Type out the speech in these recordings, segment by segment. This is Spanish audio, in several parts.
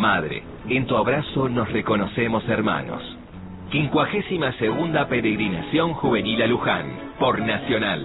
madre. En tu abrazo nos reconocemos hermanos. 52ª Peregrinación Juvenil a Luján, por Nacional.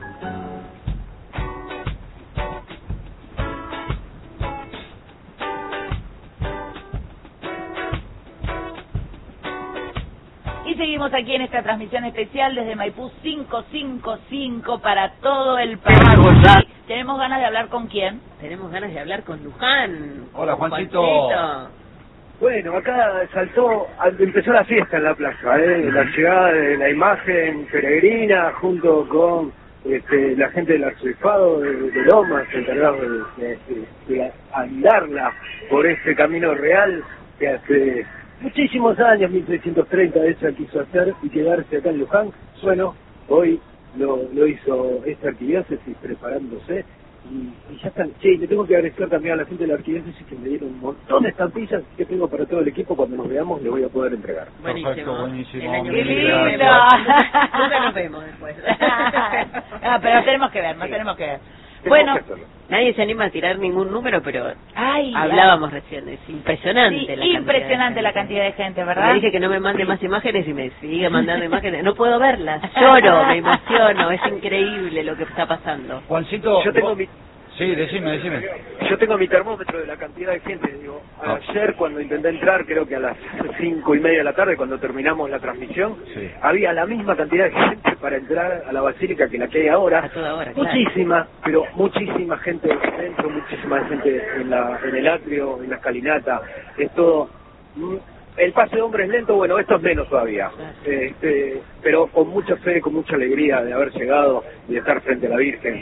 Y seguimos aquí en esta transmisión especial desde Maipú 555 para todo el país. ¿Tenemos ganas de hablar con quién? Tenemos ganas de hablar con Luján. Hola, Juancito. Bueno, acá empezó la fiesta en la plaza, la llegada de la imagen peregrina junto con la gente del arzobispado de Lomas, encargados de andarla por este camino real que hace muchísimos años, 1330, ella quiso hacer y quedarse acá en Luján. Bueno, hoy lo hizo esta arquidiócesis preparándose y ya están. Sí, le tengo que agradecer también a la gente de la arquidiócesis que me dieron un montón de estampillas que tengo para todo el equipo. Cuando nos veamos le voy a poder entregar. Buenísimo. Perfecto, buenísimo. El año ¡Qué que lindo! viene. Nunca nos vemos después. No, pero tenemos que ver, tenemos que ver. Tenemos Bueno, que hacerlo. Nadie se anima a tirar ningún número, pero ay, hablábamos recién, es impresionante sí, la impresionante la cantidad cantidad de gente, de ¿verdad? Me dije que no me mande más imágenes y me sigue mandando imágenes. No puedo verlas, lloro, me emociono, es increíble lo que está pasando. Juancito, Yo tengo mi Sí, decime. Yo tengo mi termómetro de la cantidad de gente. Digo, ayer cuando intenté entrar, creo que a las 5:30 de la tarde, cuando terminamos la transmisión, sí, había la misma cantidad de gente para entrar a la basílica que la que hay ahora. A toda hora, claro. Muchísima, pero muchísima gente dentro, muchísima gente en el atrio, en la escalinata. Es todo. El pase de hombres es lento, bueno, esto es menos todavía. Pero con mucha fe, con mucha alegría de haber llegado y de estar frente a la Virgen.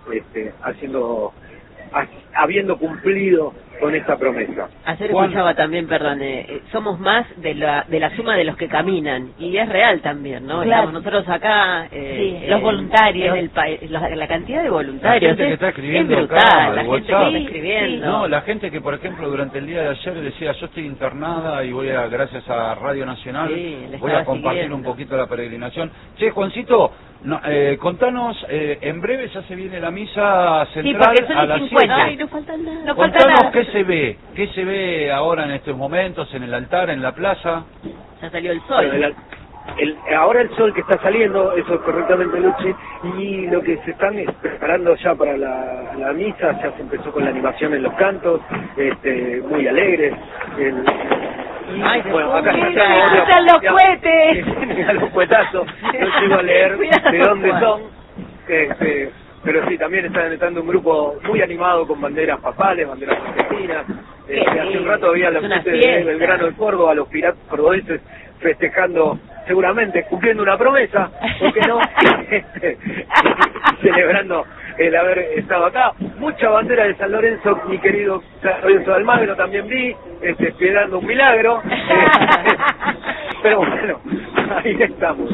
Habiendo cumplido con esta promesa. Ayer escuchaba también, perdón, somos más de la suma de los que caminan, y es real también, ¿no? Claro. Estamos nosotros acá, sí, los voluntarios. en el país, la cantidad de voluntarios la gente que está escribiendo es brutal, acá, la al gente que WhatsApp. está escribiendo. No, la gente que, por ejemplo, durante el día de ayer decía, yo estoy internada y gracias a Radio Nacional, Sí, voy a compartir siguiendo un poquito la peregrinación. Che, Juancito, contanos, en breve ya se viene la misa central porque son a las 50. 7. Ay, no falta nada. No falta Contanos nada. qué se ve ahora en estos momentos, en el altar, en la plaza. Ya salió el sol. Bueno, ahora el sol que está saliendo, eso es correctamente, Luchi, y lo que se están preparando ya para la misa, ya se empezó con la animación en los cantos, muy alegres. Ay, Bueno, acá ¡Mira, ya están los cohetes! a los cuetazos, no llego a leer de dónde son, pero sí, también están entrando un grupo muy animado con banderas papales, banderas argentinas. Hace un rato había la gente de Belgrano de Córdoba, los piratas cordobeses festejando, seguramente cumpliendo una promesa, ¿por qué no? Celebrando el haber estado acá. Mucha bandera de San Lorenzo, mi querido San Lorenzo de Almagro también vi, esperando un milagro. Pero bueno, ahí estamos.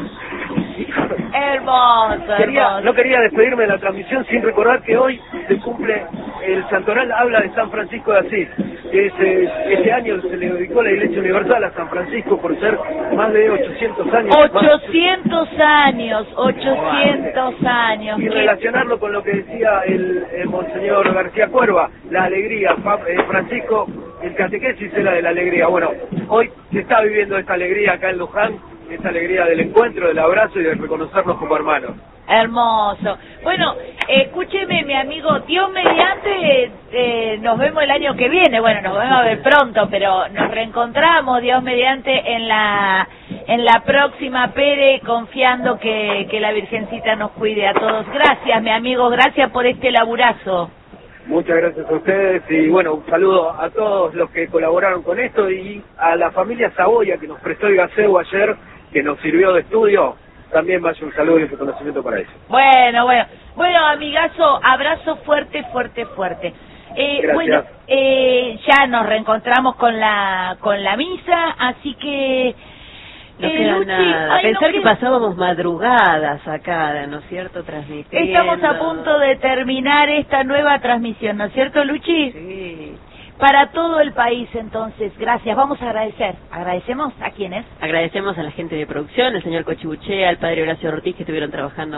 Hermoso. No quería despedirme de la transmisión sin recordar que hoy se cumple, el santoral habla de San Francisco de Asís, que este año se le dedicó la Iglesia Universal a San Francisco por ser más de 800 años. 800 años, 800 años. Y relacionarlo con lo que decía el Monseñor García Cuerva, la alegría, Francisco, el catequesis era de la alegría. Bueno, hoy se está viviendo esta alegría acá en Luján, esta alegría del encuentro, del abrazo y de reconocernos como hermanos. Hermoso. Bueno, escúcheme, mi amigo, Dios mediante, nos vemos el año que viene. Bueno, nos vamos a ver pronto, pero nos reencontramos, Dios mediante, en la próxima Pere, confiando que la Virgencita nos cuide a todos. Gracias, mi amigo, gracias por este laburazo. Muchas gracias a ustedes y bueno, un saludo a todos los que colaboraron con esto y a la familia Saboya que nos prestó el gaseo ayer, que nos sirvió de estudio. También vaya un saludo y un reconocimiento para ellos. Bueno, amigazo, abrazo fuerte. Bueno, ya nos reencontramos con la misa, así que no queda Luchi, nada. ay, Pensar no que pasábamos madrugadas acá, ¿no es cierto? Transmitiendo. Estamos a punto de terminar esta nueva transmisión, ¿no es cierto, Luchi? Sí. Para todo el país, entonces, gracias. Vamos a agradecer. ¿Agradecemos a quiénes? Agradecemos a la gente de producción, el señor Cochibuchea, al padre Horacio Ortiz, que estuvieron trabajando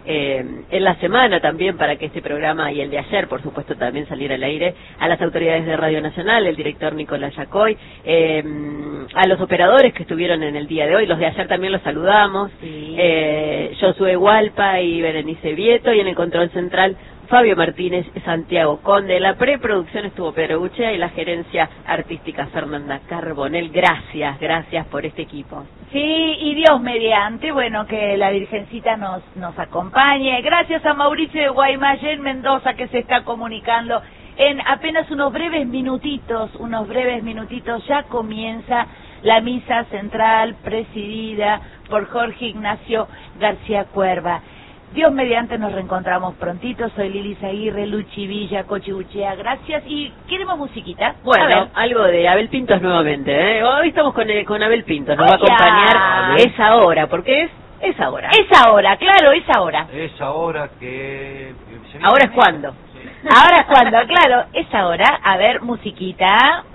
en la semana también, para que este programa y el de ayer, por supuesto, también saliera al aire, a las autoridades de Radio Nacional, el director Nicolás Yacoy, a los operadores que estuvieron en el día de hoy, los de ayer también los saludamos, Sí. Josué Hualpa y Berenice Vieto, y en el control central Fabio Martínez, Santiago Conde. La preproducción estuvo Pedro Buchea y la gerencia artística Fernanda Carbonell. Gracias por este equipo. Sí, y Dios mediante, bueno, que la Virgencita nos acompañe. Gracias a Mauricio de Guaymallén, Mendoza, que se está comunicando. En apenas unos breves minutitos, ya comienza la misa central presidida por Jorge Ignacio García Cuerva. Dios mediante nos reencontramos prontito. Soy Lili Aguirre, Luchi Villa, Cochi Buchea. Gracias. ¿Y queremos musiquita? Bueno, algo de Abel Pintos nuevamente, ¿eh? Hoy estamos con Abel Pintos. Nos va a acompañar esa hora, porque es ahora. Es ahora, claro, es ahora. Es ahora que... ¿Ahora es cuándo? Ahora es cuando, claro, es ahora. A ver, musiquita.